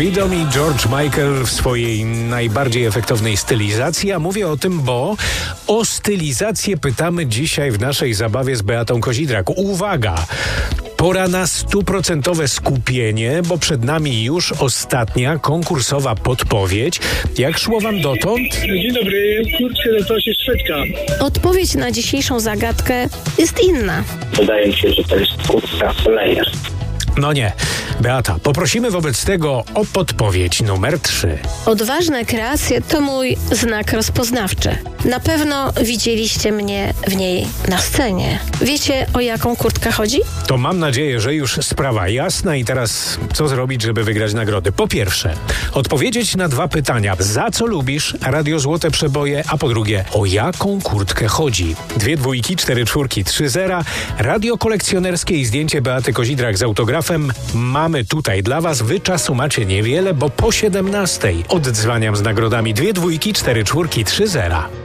Freedom i George Michael w swojej najbardziej efektownej stylizacji, a mówię o tym, bo o stylizację pytamy dzisiaj w naszej zabawie z Beatą Kozidrak. Uwaga! Pora na 100% skupienie, bo przed nami już ostatnia konkursowa podpowiedź. Jak szło wam dotąd? Dzień dobry, kurczę, to jest Szwedka. Odpowiedź na dzisiejszą zagadkę jest inna. Wydaje mi się, że to jest kurtka Slayer. No nie. Beata, poprosimy wobec tego o podpowiedź numer 3. Odważne kreacje to mój znak rozpoznawczy. Na pewno widzieliście mnie w niej na scenie. Wiecie, o jaką kurtkę chodzi? To mam nadzieję, że już sprawa jasna i teraz co zrobić, żeby wygrać nagrody? Po pierwsze, odpowiedzieć na 2 pytania. Za co lubisz Radio Złote Przeboje? A po drugie, o jaką kurtkę chodzi? 2 dwójki, 4 czwórki, 3 zera. Radio kolekcjonerskie i zdjęcie Beaty Kozidrak z autografem mamy tutaj dla was. Wy czasu macie niewiele, bo po 17 oddzwaniam z nagrodami. 2 dwójki, 4 czwórki, 3 zera.